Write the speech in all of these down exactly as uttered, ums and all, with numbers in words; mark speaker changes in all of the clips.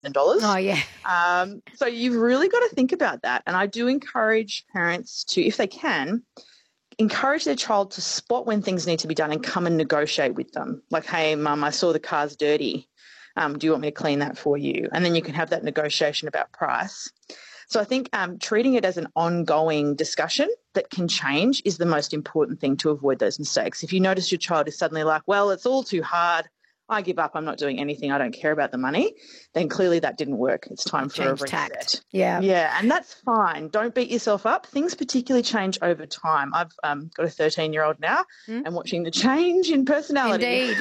Speaker 1: dollars.
Speaker 2: Oh, yeah.
Speaker 1: Um, so you've really got to think about that. And I do encourage parents to, if they can, encourage their child to spot when things need to be done and come and negotiate with them. Like, hey, mum, I saw the car's dirty. Um, do you want me to clean that for you? And then you can have that negotiation about price. So I think um, treating it as an ongoing discussion that can change is the most important thing to avoid those mistakes. If you notice your child is suddenly like, well, it's all too hard, I give up, I'm not doing anything, I don't care about the money, then clearly that didn't work. It's time for
Speaker 2: Change
Speaker 1: a reset.
Speaker 2: tact. Yeah.
Speaker 1: Yeah, and that's fine. Don't beat yourself up. Things particularly change over time. I've um, got a thirteen-year-old now
Speaker 2: Mm.
Speaker 1: and watching the change in personality.
Speaker 2: Indeed.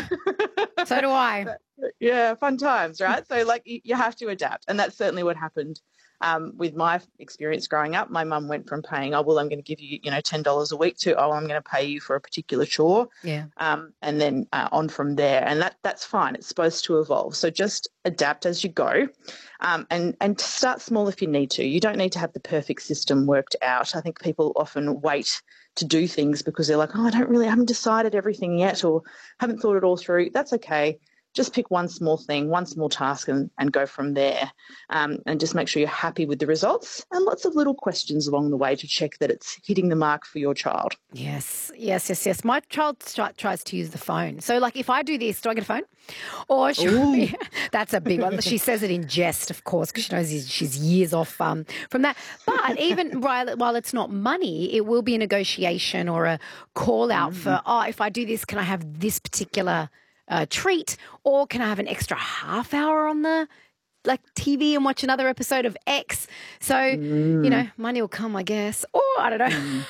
Speaker 2: So do I.
Speaker 1: Yeah, fun times, right? So, like, you, you have to adapt, and that's certainly what happened um, with my experience growing up. My mum went from paying, oh, well, I'm going to give you, you know, ten dollars a week to, oh, I'm going to pay you for a particular chore,
Speaker 2: Yeah.
Speaker 1: um, and then uh, on from there. And that that's fine. It's supposed to evolve. So just adapt as you go, um, and and start small if you need to. You don't need to have the perfect system worked out. I think people often wait to do things because they're like, oh, I don't really, I haven't decided everything yet, or haven't thought it all through. That's okay. Just pick one small thing, one small task, and, and go from there. Um, and just make sure you're happy with the results, and lots of little questions along the way to check that it's hitting the mark for your child.
Speaker 2: Yes, yes, yes, yes. My child try, tries to use the phone. So, like, if I do this, do I get a phone? Or she, that's a big one. She says it in jest, of course, because she knows she's years off um, from that. But even while, while it's not money, it will be a negotiation or a call out mm. for, oh, if I do this, can I have this particular Uh, treat, or can I have an extra half hour on the like T V and watch another episode of X? So, mm. you know, money will come, I guess. Or I don't know.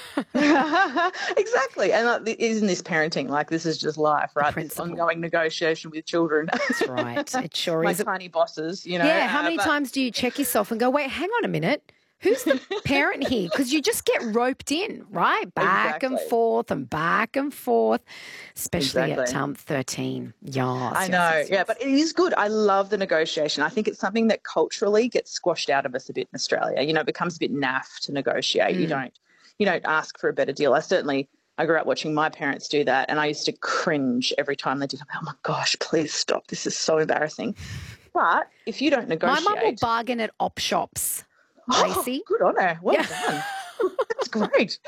Speaker 1: Mm. Exactly. And uh, isn't this parenting? Like, this is just life, right? This ongoing negotiation with children.
Speaker 2: That's right. It sure
Speaker 1: My
Speaker 2: is.
Speaker 1: tiny bosses, you know.
Speaker 2: Yeah. How
Speaker 1: uh,
Speaker 2: many
Speaker 1: but...
Speaker 2: times do you check yourself and go, wait, hang on a minute. Who's the parent here? Because you just get roped in, right? Back
Speaker 1: exactly.
Speaker 2: and forth and back and forth, especially
Speaker 1: exactly.
Speaker 2: at um, thirteen. Yes,
Speaker 1: I know,
Speaker 2: yes, yes,
Speaker 1: yeah,
Speaker 2: yes.
Speaker 1: but it is good. I love the negotiation. I think it's something that culturally gets squashed out of us a bit in Australia. You know, it becomes a bit naff to negotiate. Mm. You don't, you don't ask for a better deal. I certainly, I grew up watching my parents do that, and I used to cringe every time they did. Oh my gosh, please stop! This is so embarrassing. But if you don't negotiate,
Speaker 2: my mum will bargain at op shops. Lacey.
Speaker 1: Oh, good on her. Well
Speaker 2: yeah.
Speaker 1: done. That's great.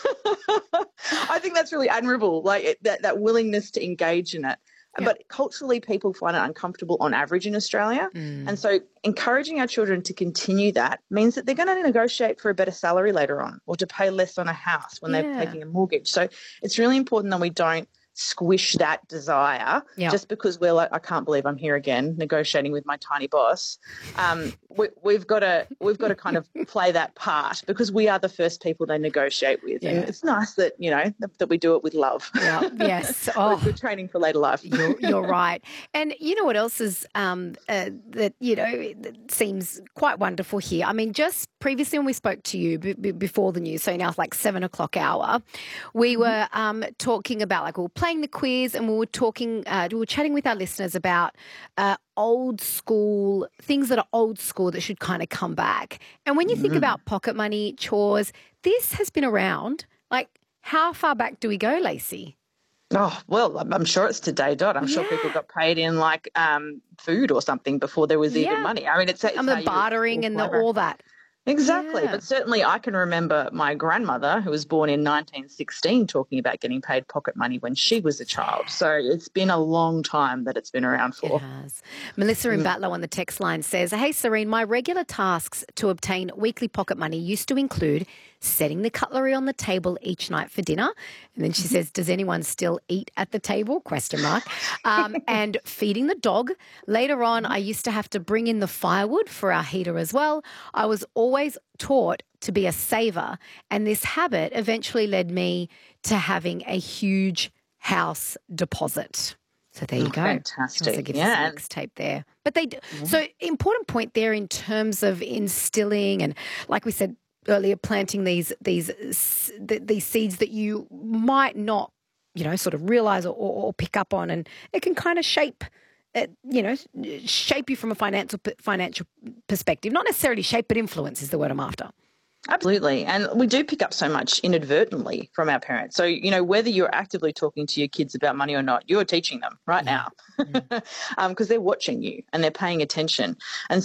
Speaker 1: I think that's really admirable, like it, that, that willingness to engage in it. Yep. But culturally, people find it uncomfortable on average in Australia. Mm. And so encouraging our children to continue that means that they're going to negotiate for a better salary later on, or to pay less on a house when yeah. they're taking a mortgage. So it's really important that we don't squish that desire yep. just because we're like, I can't believe I'm here again negotiating with my tiny boss. Um, we, we've got to we've got to kind of play that part, because we are the first people they negotiate with. Yeah. And it's nice that, you know, that, that we do it with love.
Speaker 2: Yeah. Yes. Oh,
Speaker 1: good training for later life.
Speaker 2: You're, you're right. And you know what else is um, uh, that, you know, that seems quite wonderful here? I mean, just previously when we spoke to you b- b- before the news, so now it's like seven o'clock hour, we mm-hmm. were um, talking about, like, we were playing the quiz, and we were talking, uh, we were chatting with our listeners about uh, old school, things that are old school that should kind of come back. And when you mm. think about pocket money, chores, this has been around. Like, how far back do we go, Lacey?
Speaker 1: Oh, well, I'm sure it's today dot. I'm yeah. sure people got paid in like um, food or something before there was yeah. even money. I mean, it's, it's
Speaker 2: and the bartering and the, all that.
Speaker 1: Exactly.
Speaker 2: Yeah.
Speaker 1: But certainly I can remember my grandmother, who was born in nineteen sixteen, talking about getting paid pocket money when she was a child. So it's been a long time that it's been around for.
Speaker 2: It has. Melissa in Batlow on the text line says, hey, Serene, my regular tasks to obtain weekly pocket money used to include setting the cutlery on the table each night for dinner. And then she says, does anyone still eat at the table? Question mark. Um, and feeding the dog. Later on, I used to have to bring in the firewood for our heater as well. I was always taught to be a saver, and this habit eventually led me to having a huge house deposit. So there you go.
Speaker 1: Fantastic.
Speaker 2: Also gives
Speaker 1: yeah.
Speaker 2: us a mixtape there. But they, mm-hmm. so important point there in terms of instilling and, like we said earlier, planting these these these seeds that you might not, you know, sort of realize or, or pick up on, and it can kind of shape, uh, you know, shape you from a financial financial perspective. Not necessarily shape, but influence is the word I'm after.
Speaker 1: Absolutely. And we do pick up so much inadvertently from our parents. So, you know, whether you're actively talking to your kids about money or not, you're teaching them right
Speaker 2: yeah.
Speaker 1: now because
Speaker 2: mm.
Speaker 1: um, they're watching you and they're paying attention. And